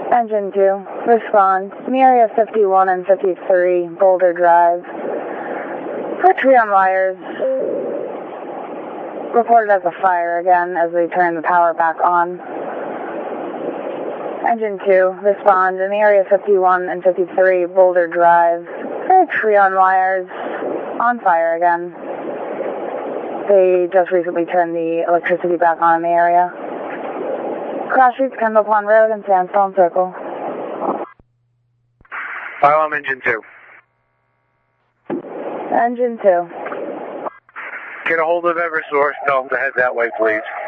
Engine 2, respond. In the area 51 and 53, Boulder Drive. For tree on wires. Reported as a fire again as we turn the power back on. Engine 2, respond. In the area 51 and 53, Boulder Drive. For tree on wires. On fire again. They just recently turned the electricity back on in the area. Cross Streets, Kendall Pond Road, and Sandstone Circle. Fire Engine 2. Engine 2. Get a hold of Eversource. Tell them to head that way, please.